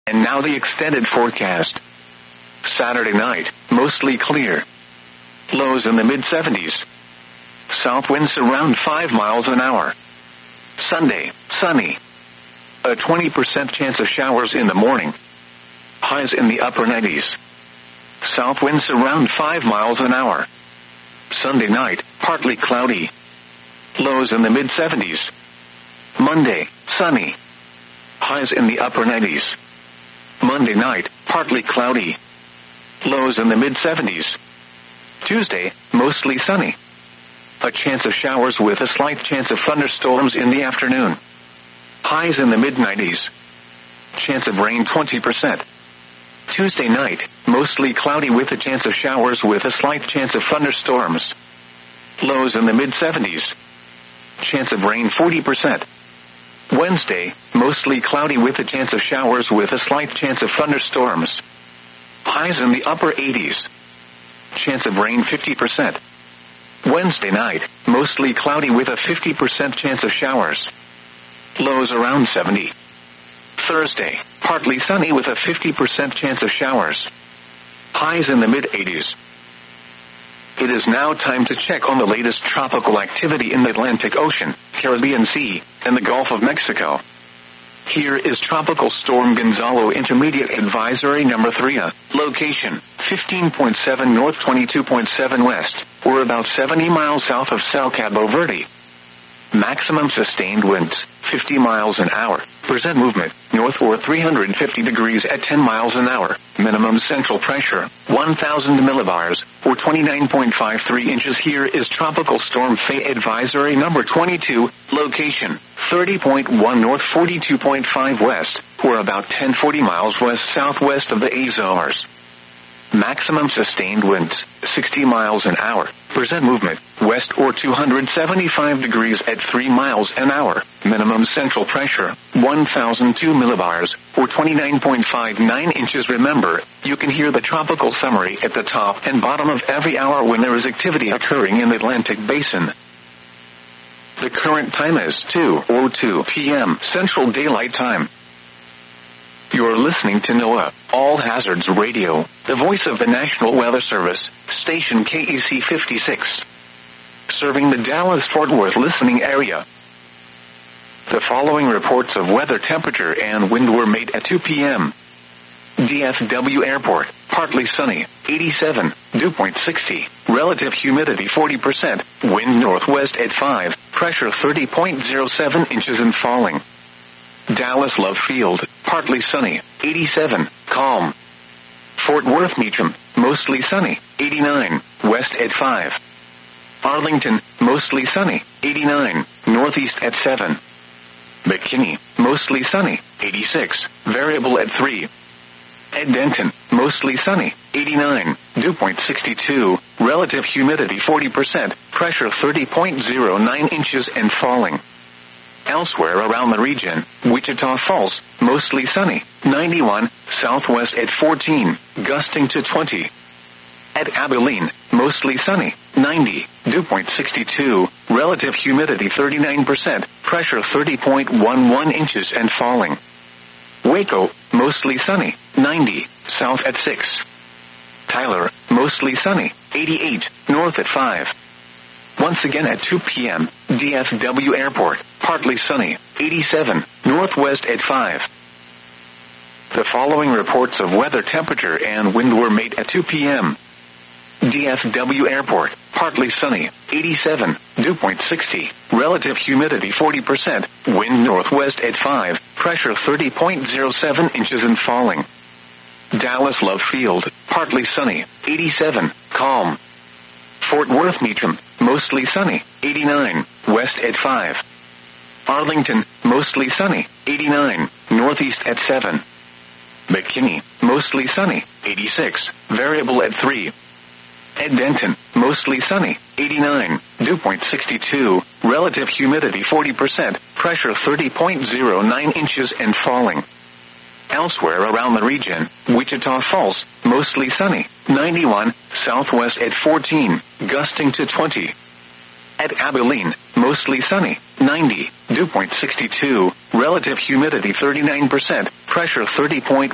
And now the extended forecast. Saturday night, mostly clear. Lows in the mid-70s. South winds around 5 miles an hour. Sunday, sunny. A 20% chance of showers in the morning. Highs in the upper 90s. South winds around 5 miles an hour. Sunday night, partly cloudy. Lows in the mid-70s. Monday, sunny. Highs in the upper 90s. Monday night, partly cloudy. Lows in the mid-70s. Tuesday, mostly sunny. A chance of showers with a slight chance of thunderstorms in the afternoon. Highs in the mid-90s. Chance of rain 20%. Tuesday night, mostly cloudy with a chance of showers with a slight chance of thunderstorms. Lows in the mid-70s. Chance of rain 40%. Wednesday, mostly cloudy with a chance of showers with a slight chance of thunderstorms. Highs in the upper 80s. Chance of rain 50%. Wednesday night, mostly cloudy with a 50% chance of showers. Lows around 70. Thursday, partly sunny with a 50% chance of showers. Highs in the mid-80s. It is now time to check on the latest tropical activity in the Atlantic Ocean, Caribbean Sea, and the Gulf of Mexico. Here is Tropical Storm Gonzalo Intermediate Advisory Number 3. Location, 15.7 north 22.7 west, or about 70 miles south of Sao Cabo Verde. Maximum sustained winds, 50 miles an hour. Percent movement, north or 350 degrees at 10 miles an hour. Minimum central pressure, 1,000 millibars, or 29.53 inches. Here is Tropical Storm Faye Advisory Number 22. Location, 30.1 north 42.5 west, or about 1040 miles west-southwest of the Azores. Maximum sustained winds, 60 miles an hour. Percent movement, west or 275 degrees at 3 miles an hour. Minimum central pressure, 1,002 millibars, or 29.59 inches. Remember, you can hear the tropical summary at the top and bottom of every hour when there is activity occurring in the Atlantic Basin. The current time is 2:02 p.m. Central Daylight Time. You're listening to NOAA, All Hazards Radio, the voice of the National Weather Service, station KEC 56. Serving the Dallas-Fort Worth listening area. The following reports of weather, temperature, and wind were made at 2 p.m. DFW Airport, partly sunny, 87, dew point 60, relative humidity 40%, wind northwest at 5, pressure 30.07 inches and falling. Dallas Love Field, partly sunny, 87, calm. Fort Worth Meacham, mostly sunny, 89, west at 5. Arlington, mostly sunny, 89, northeast at 7. McKinney, mostly sunny, 86, variable at 3. At Denton, mostly sunny, 89, dew point 62, relative humidity 40%, pressure 30.09 inches and falling. Elsewhere around the region, Wichita Falls, mostly sunny, 91, southwest at 14, gusting to 20. At Abilene, mostly sunny, 90, dew point 62, relative humidity 39%, pressure 30.11 inches and falling. Waco, mostly sunny, 90, south at 6. Tyler, mostly sunny, 88, north at 5. Once again at 2 p.m., DFW Airport, partly sunny, 87, northwest at 5. The following reports of weather, temperature, and wind were made at 2 p.m. DFW Airport, partly sunny, 87, dew point 60, relative humidity 40%, wind northwest at 5, pressure 30.07 inches and falling. Dallas Love Field, partly sunny, 87, calm. Fort Worth Meacham, mostly sunny, 89, west at 5. Arlington, mostly sunny, 89, northeast at 7. McKinney, mostly sunny, 86, variable at 3. At Denton, mostly sunny, 89, dew point 62, relative humidity 40%, pressure 30.09 inches and falling. Elsewhere around the region, Wichita Falls, mostly sunny, 91, southwest at 14, gusting to 20. At Abilene, mostly sunny, 90, dew point 62, relative humidity 39%, pressure 30.1